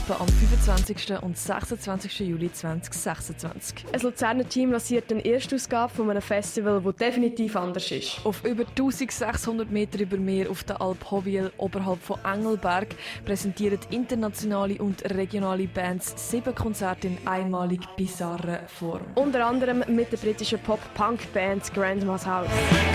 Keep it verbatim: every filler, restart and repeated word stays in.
Alpen am fünfundzwanzigsten und sechsundzwanzigsten Juli zweitausendsechsundzwanzig. Ein Luzerner Team lanciert eine Erstausgabe von einem Festival, das definitiv anders ist. Auf über eintausendsechshundert Meter über Meer auf der Alp Hoviel oberhalb von Engelberg präsentieren internationale und regionale Bands sieben Konzerte in einmalig bizarrer Form. Unter anderem mit der britischen Pop-Punk-Band Grandma's House.